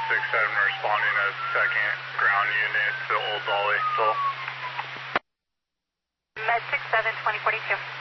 6-7 responding as second ground unit to Old Dolly. So. Med 6-7, 2042.